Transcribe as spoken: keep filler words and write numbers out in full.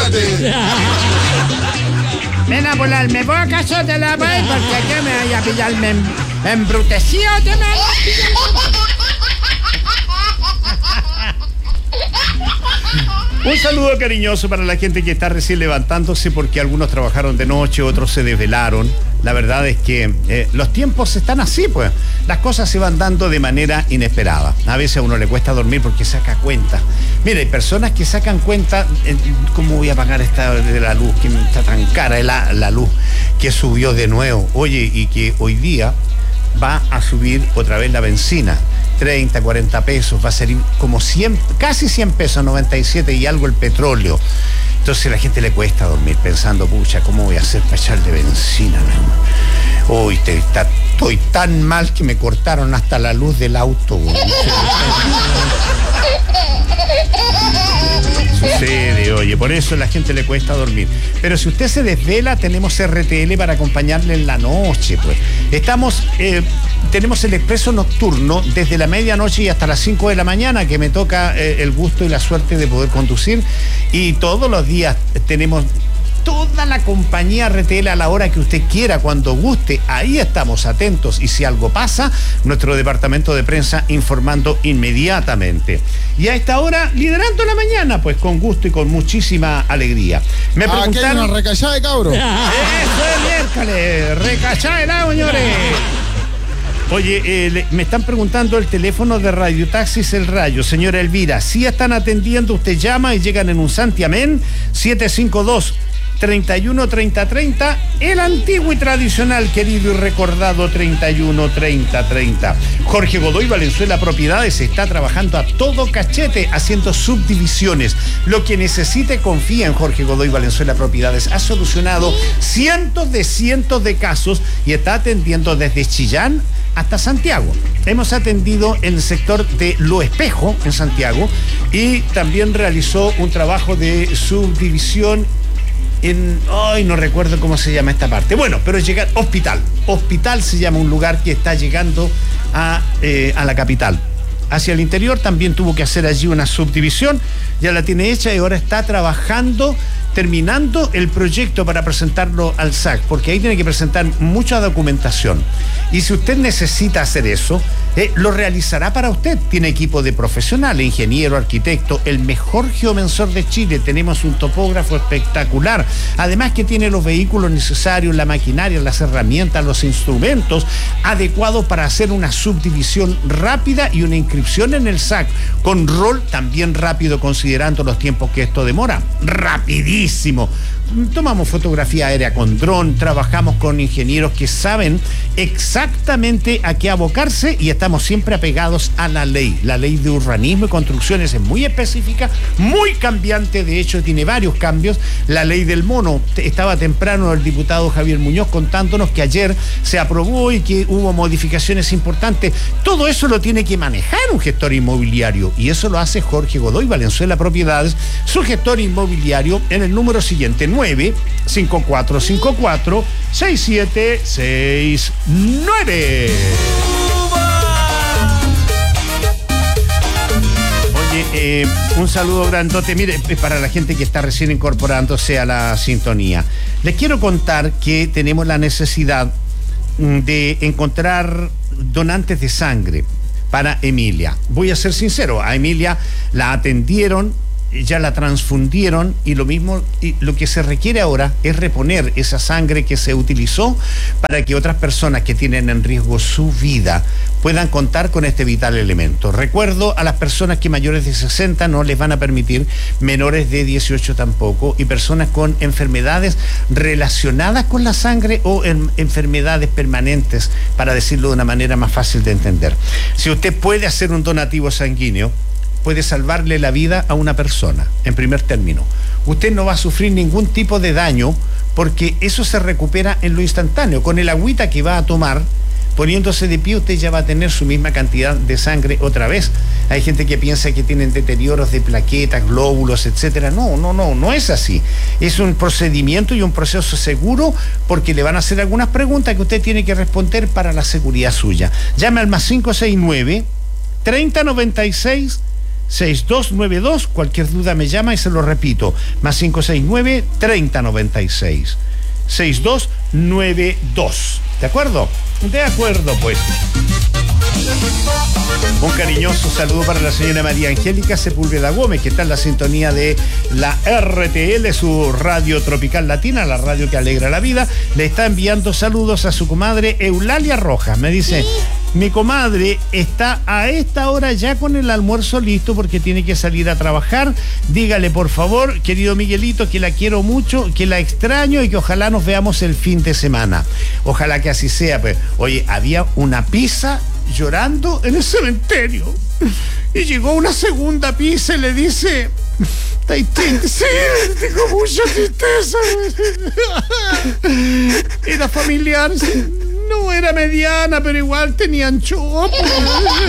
¡Apúrate! Ven a volarme boca, yo te la voy, porque aquí me vaya a pillarme en, embrutecido, te me vaya a pillar. Un saludo cariñoso para la gente que está recién levantándose, porque algunos trabajaron de noche, otros se desvelaron. La verdad es que eh, los tiempos están así, pues. Las cosas se van dando de manera inesperada. A veces a uno le cuesta dormir porque saca cuenta. Mire, hay personas que sacan cuenta, eh, ¿cómo voy a pagar esta de la luz? Que está tan cara la, la luz, que subió de nuevo. Oye, y que hoy día va a subir otra vez la benzina. treinta, cuarenta pesos, va a ser como cien, casi cien pesos, noventa y siete y algo el petróleo. Entonces a la gente le cuesta dormir pensando, pucha, ¿cómo voy a hacer para echarle benzina? Uy, te, está, estoy tan mal que me cortaron hasta la luz del auto. Sucede, oye, por eso a la gente le cuesta dormir. Pero si usted se desvela, tenemos R T L para acompañarle en la noche, pues. Estamos, eh, tenemos el expreso nocturno desde la medianoche y hasta las cinco de la mañana, que me toca eh, el gusto y la suerte de poder conducir. Y todos los días tenemos toda la compañía R T L a la hora que usted quiera, cuando guste. Ahí estamos atentos, y si algo pasa, nuestro departamento de prensa informando inmediatamente. Y a esta hora, liderando la mañana, pues con gusto y con muchísima alegría. Me ah, preguntaron... aquí hay una recallada de cabro. Eso es miércoles, recallada de la, señores. Oye, eh, le, me están preguntando el teléfono de Radio Taxis El Rayo. Señora Elvira, sí están atendiendo, usted llama y llegan en un santiamén, siete cinco dos, treinta y uno, treinta, treinta, el antiguo y tradicional, querido y recordado treinta y uno, treinta, treinta. Jorge Godoy Valenzuela Propiedades está trabajando a todo cachete, haciendo subdivisiones. Lo que necesite, confía en Jorge Godoy Valenzuela Propiedades. Ha solucionado cientos de cientos de casos y está atendiendo desde Chillán hasta Santiago. Hemos atendido en el sector de Lo Espejo, en Santiago, y también realizó un trabajo de subdivisión en... Ay, no recuerdo cómo se llama esta parte. Bueno, pero es llegar... Hospital. Hospital se llama un lugar que está llegando a, eh, a la capital. Hacia el interior también tuvo que hacer allí una subdivisión. Ya la tiene hecha y ahora está trabajando, terminando el proyecto para presentarlo al S A C, porque ahí tiene que presentar mucha documentación. Y si usted necesita hacer eso, eh, lo realizará para usted. Tiene equipo de profesionales, ingeniero, arquitecto, el mejor geomensor de Chile. Tenemos un topógrafo espectacular. Además que tiene los vehículos necesarios, la maquinaria, las herramientas, los instrumentos adecuados para hacer una subdivisión rápida y una inscripción en el S A C, con rol también rápido, considerando los tiempos que esto demora. Rapidísimo. Tomamos fotografía aérea con dron, trabajamos con ingenieros que saben exactamente a qué abocarse y estamos siempre apegados a la ley. La ley de urbanismo y construcciones es muy específica, muy cambiante, de hecho tiene varios cambios. La ley del mono, estaba temprano el diputado Javier Muñoz contándonos que ayer se aprobó y que hubo modificaciones importantes. Todo eso lo tiene que manejar un gestor inmobiliario, y eso lo hace Jorge Godoy Valenzuela Propiedades, su gestor inmobiliario, en el número siguiente: nueve cinco cuatro cinco cuatro seis siete seis nueve. Oye, eh, un saludo grandote, mire, para la gente que está recién incorporándose a la sintonía. Les quiero contar que tenemos la necesidad de encontrar donantes de sangre para Emilia. Voy a ser sincero, a Emilia la atendieron, ya la transfundieron, y lo mismo, y lo que se requiere ahora es reponer esa sangre que se utilizó para que otras personas que tienen en riesgo su vida puedan contar con este vital elemento. Recuerdo a las personas que mayores de sesenta no les van a permitir, menores de dieciocho tampoco, y personas con enfermedades relacionadas con la sangre o en enfermedades permanentes, para decirlo de una manera más fácil de entender. Si usted puede hacer un donativo sanguíneo, puede salvarle la vida a una persona. En primer término, usted no va a sufrir ningún tipo de daño, porque eso se recupera en lo instantáneo. Con el agüita que va a tomar, poniéndose de pie, usted ya va a tener su misma cantidad de sangre otra vez. Hay gente que piensa que tienen deterioros de plaquetas, glóbulos, etcétera. No, no, no, no es así. Es un procedimiento y un proceso seguro, porque le van a hacer algunas preguntas que usted tiene que responder para la seguridad suya. Llame al más cinco seis nueve, treinta noventa y seis, seis dos nueve dos, cualquier duda me llama y se lo repito, más cinco seis nueve, treinta noventa y seis, seis dos nueve dos. ¿De acuerdo? De acuerdo, pues. Un cariñoso saludo para la señora María Angélica Sepúlveda Gómez, que está en la sintonía de la R T L, su radio tropical latina, la radio que alegra la vida. Le está enviando saludos a su comadre Eulalia Rojas. Me dice, ¿sí? Mi comadre está a esta hora ya con el almuerzo listo porque tiene que salir a trabajar. Dígale, por favor, querido Miguelito, que la quiero mucho, que la extraño y que ojalá nos veamos el fin de semana. Ojalá que así sea. Pues, oye, había una pizza llorando en el cementerio y llegó una segunda pizza y le dice, sí, tengo mucha tristeza. Era familiar, no era mediana, pero igual tenía anchoa.